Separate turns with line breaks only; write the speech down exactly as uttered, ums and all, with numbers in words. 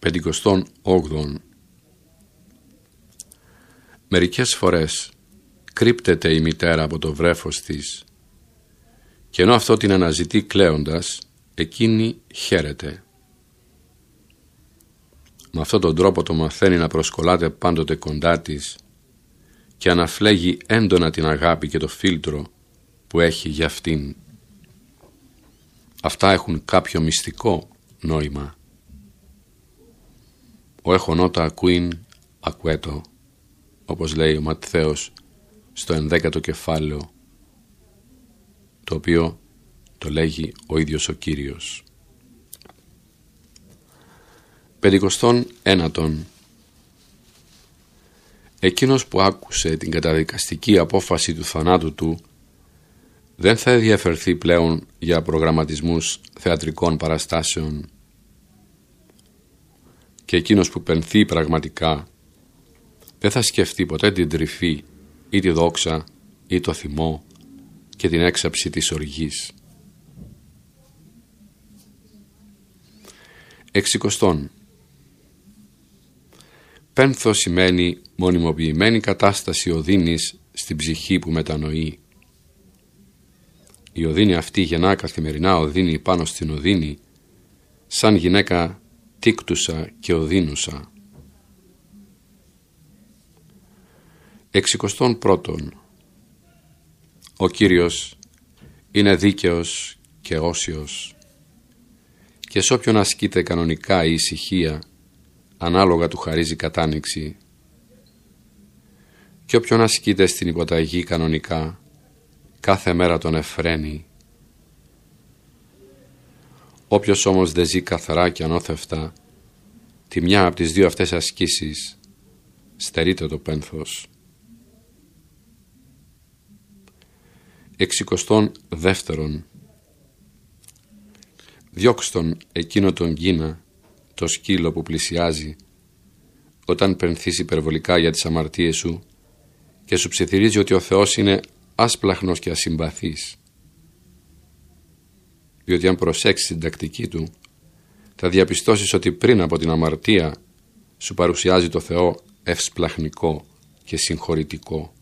Πεντηκοστόν όγδοον. Μερικές φορές κρύπτεται η μητέρα από το βρέφος της και ενώ αυτό την αναζητεί κλαίοντας, εκείνη χαίρεται. Με αυτόν τον τρόπο το μαθαίνει να προσκολάται πάντοτε κοντά της και αναφλέγει έντονα την αγάπη και το φίλτρο που έχει για αυτήν. Αυτά έχουν κάποιο μυστικό νόημα. Ο έχονότα ακούειν ακουέτο, όπως λέει ο Ματθαίος στο ενδέκατο κεφάλαιο, το οποίο το λέγει ο ίδιος ο Κύριος. Πεντηκοστόν ένατον. Εκείνος που άκουσε την καταδικαστική απόφαση του θανάτου του δεν θα ενδιαφερθεί πλέον για προγραμματισμούς θεατρικών παραστάσεων, και εκείνος που πενθεί πραγματικά δεν θα σκεφτεί ποτέ την τρυφή ή τη δόξα ή το θυμό και την έξαψη της οργής. Εξηκοστόν. Πένθος σημαίνει μονιμοποιημένη κατάσταση οδύνης στην ψυχή που μετανοεί. Η οδύνη αυτή γεννά καθημερινά οδύνη πάνω στην οδύνη, σαν γυναίκα τίκτουσα και οδύνουσα. Εξηκοστόν πρώτον. Ο Κύριος είναι δίκαιος και όσιος και σ' όποιον ασκείται κανονικά η ησυχία, ανάλογα του χαρίζει κατάνοιξη, και όποιον ασκείται στην υποταγή κανονικά, κάθε μέρα τον εφραίνει. Όποιος όμως δεν ζει καθαρά και ανώθευτα τη μια από τις δύο αυτές ασκήσεις, στερείται το πένθος. Εξηκοστόν δεύτερον. Διώξτον εκείνο τον κίνα, το σκύλο που πλησιάζει, όταν πενθείς υπερβολικά για τις αμαρτίες σου και σου ψιθυρίζει ότι ο Θεός είναι άσπλαχνος και ασυμπαθής. Διότι αν προσέξεις την τακτική του, θα διαπιστώσεις ότι πριν από την αμαρτία σου παρουσιάζει το Θεό ευσπλαχνικό και συγχωρητικό.